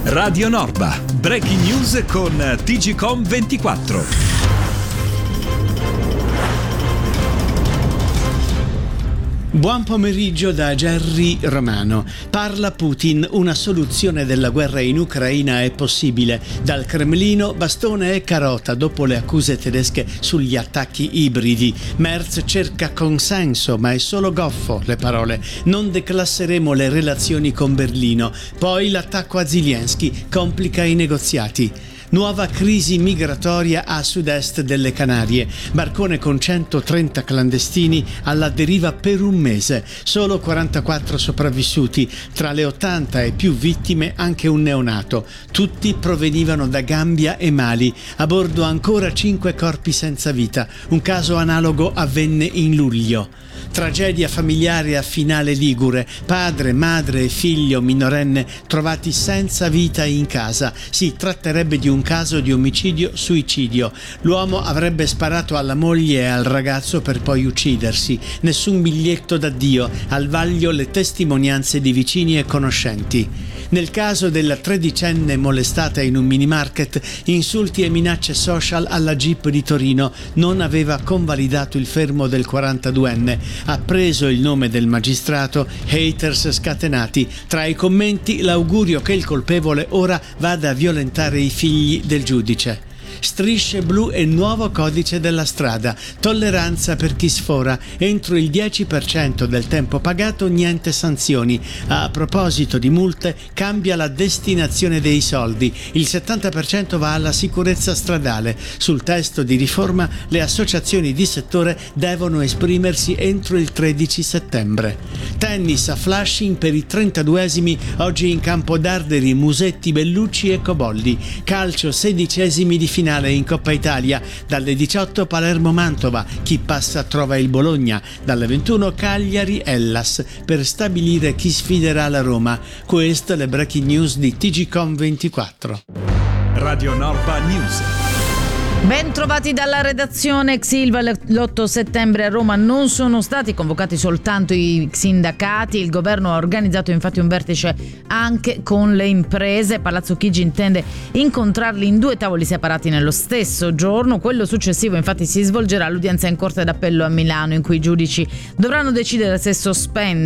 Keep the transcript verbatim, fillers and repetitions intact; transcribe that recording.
Radio Norba, breaking news con T G C O M ventiquattro. Buon pomeriggio da Gerry Romano. Parla Putin, una soluzione della guerra in Ucraina è possibile. Dal Cremlino bastone e carota dopo le accuse tedesche sugli attacchi ibridi. Merz cerca consenso, ma è solo goffo, le parole. Non declasseremo le relazioni con Berlino. Poi l'attacco a Zelensky complica i negoziati. Nuova crisi migratoria a sud-est delle Canarie. Barcone con centotrenta clandestini alla deriva per un mese. Solo quarantaquattro sopravvissuti. Tra le ottanta e più vittime anche un neonato. Tutti provenivano da Gambia e Mali. A bordo ancora cinque corpi senza vita. Un caso analogo avvenne in luglio. Tragedia familiare a Finale Ligure. Padre, madre e figlio minorenne trovati senza vita in casa. Si tratterebbe di un caso di omicidio-suicidio. L'uomo avrebbe sparato alla moglie e al ragazzo per poi uccidersi. Nessun biglietto d'addio. Al vaglio le testimonianze di vicini e conoscenti. Nel caso della tredicenne molestata in un minimarket, insulti e minacce social alla Jeep di Torino. Non aveva convalidato il fermo del quarantaduenne. Ha preso il nome del magistrato, haters scatenati. Tra i commenti l'augurio che il colpevole ora vada a violentare i figli del giudice. Strisce blu e nuovo codice della strada. Tolleranza per chi sfora. Entro il dieci per cento del tempo pagato niente sanzioni. A proposito di multe, cambia la destinazione dei soldi. Il settanta per cento va alla sicurezza stradale. Sul testo di riforma le associazioni di settore devono esprimersi entro il tredici settembre. Tennis a Flushing per i trentaduesimi, oggi in campo Darderi, Musetti, Bellucci e Cobolli. Calcio sedicesimi di finale in Coppa Italia. Dalle diciotto Palermo-Mantova. Chi passa trova il Bologna. Dalle ventuno Cagliari-Hellas per stabilire chi sfiderà la Roma. Queste le breaking news di T G C O M ventiquattro. Radio Norba News. Ben trovati dalla redazione. Ex Ilva, l'otto settembre a Roma non sono stati convocati soltanto i sindacati, il governo ha organizzato infatti un vertice anche con le imprese. Palazzo Chigi intende incontrarli in due tavoli separati nello stesso giorno. Quello successivo infatti si svolgerà l'udienza in Corte d'Appello a Milano, in cui i giudici dovranno decidere se sospendere